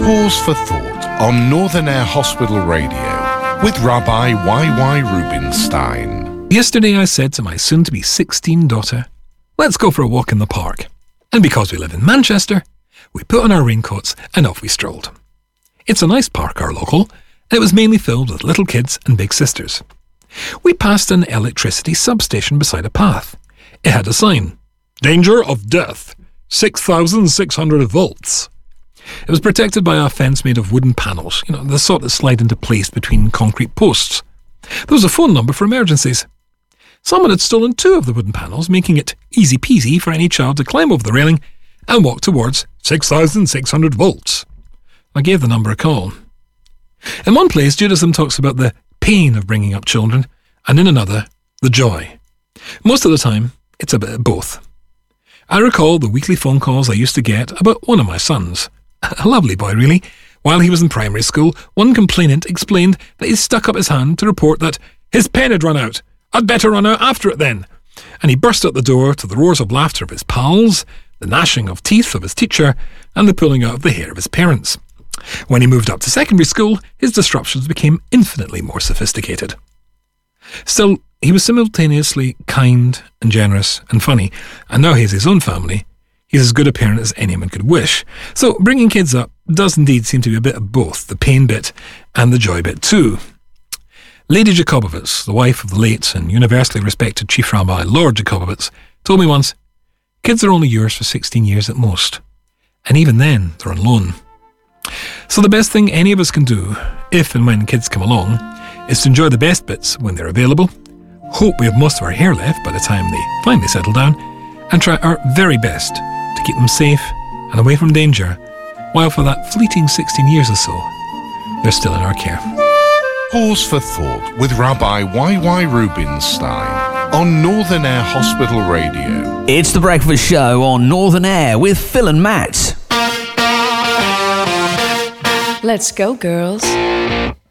Pause for Thought on Northern Air Hospital Radio with Rabbi Y.Y. Rubinstein. Yesterday I said to my soon-to-be 16 daughter, let's go for a walk in the park. And because we live in Manchester, we put on our raincoats and off we strolled. It's a nice park, our local, and it was mainly filled with little kids and big sisters. We passed an electricity substation beside a path. It had a sign, "Danger of death, 6,600 volts." It was protected by a fence made of wooden panels, the sort that slide into place between concrete posts. There was a phone number for emergencies. Someone had stolen 2 of the wooden panels, making it easy peasy for any child to climb over the railing and walk towards 6,600 volts. I gave the number a call. In one place, Judaism talks about the pain of bringing up children, and in another, the joy. Most of the time, it's a bit of both. I recall the weekly phone calls I used to get about one of my sons. A lovely boy, really. While he was in primary school, one complainant explained that he stuck up his hand to report that his pen had run out. I'd better run out after it then. And he burst out the door to the roars of laughter of his pals, the gnashing of teeth of his teacher, and the pulling out of the hair of his parents. When he moved up to secondary school, his disruptions became infinitely more sophisticated. Still, he was simultaneously kind and generous and funny, and now he has his own family. He's as good a parent as anyone could wish. So bringing kids up does indeed seem to be a bit of both, the pain bit and the joy bit too. Lady Jacobowitz, the wife of the late and universally respected Chief Rabbi Lord Jacobowitz, told me once, kids are only yours for 16 years at most. And even then, they're on loan. So the best thing any of us can do, if and when kids come along, is to enjoy the best bits when they're available, hope we have most of our hair left by the time they finally settle down, and try our very best to keep them safe and away from danger, while for that fleeting 16 years or so, they're still in our care. Pause for Thought with Rabbi Y.Y. Rubinstein on Northern Air Hospital Radio. It's The Breakfast Show on Northern Air with Phil and Matt. Let's go, girls.